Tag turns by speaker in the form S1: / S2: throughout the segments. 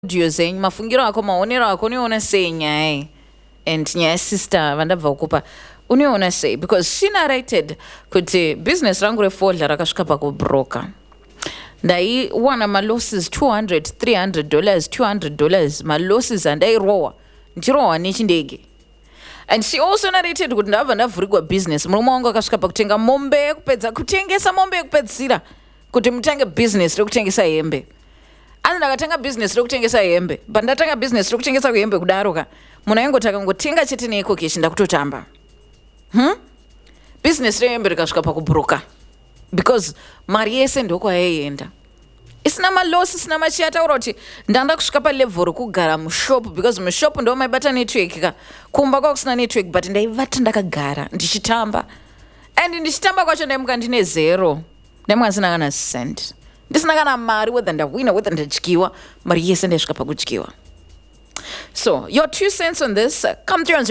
S1: audio zenyu mafungiro ako maonero ako uniona sei nyaya and nyaya sister vandabva kukupa uniona sei, because she narrated kuti business rangu refodla rakasvika pakubroka, ndaiwana malosses $200, $300, $200 malosses andairohwa ndichirohwa nechindege. And she also narrated kuti ndabva ndavhurigwa business, murume wangu akasvika pakutenga mombe yekupedza kutengesa mombe yekupedzisira kuti mutange business rekutengesa hembe. Asi ndakatanga business rekutengesa hembe, pandatanga business rekutengesa hembe kudaro ka munhu aingoti akangotenga chete neiko keshi ndakutotamba. Business rehembe rikasvika pakubroka because mari yese ndokwayaienda isina malosi isina machiyataura kuti ndanda kusvika palevel rekugara mushop, because mushop ndo maibata network ka kumba kwakusina network, but ndaivata ndakagara ndichitamba, and ndichitamba kwacho ndaimuka ndine zero, ndaimuka ndisina kana cent, ndisina kana mari, whether ndawina whether ndadyiwa, mari yese ndaisvika pakudyiwa. So, your 2 cents on this, come through on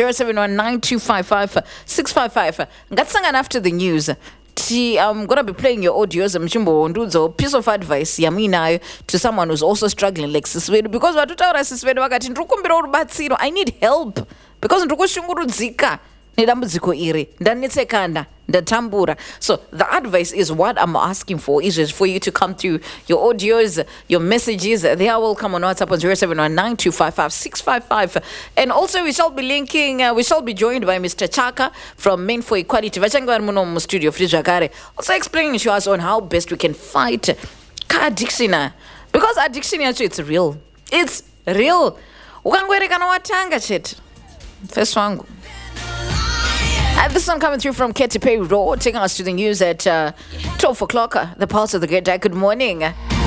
S1: 0719255655. Ngatisangana after the news. I'm going to be playing your audios. A piece of advice yamuinayo to someone who's also struggling like Siswedu, because watutaura Siswedu wakati ndikumbira urubatsiro, I need help because ndikushungurudzika nedambudziko iri ndanetsekana ndatambura. So the advice is, what I'm asking for is for you to come through your audios, your messages. They will come on WhatsApp on 0719255655. And also we shall be linking, we shall be joined by Mr. Chaka from Men for Equality. Vachanga muno mu studio Frijagare, also explaining to us on how best we can fight car addiction, because addiction actually it's real. It's real. Ukangwerekana watanga chete. First wangu. This one coming through from Katy Perry Road, taking us to the news at 12 o'clock. The pulse of the great day. Good morning.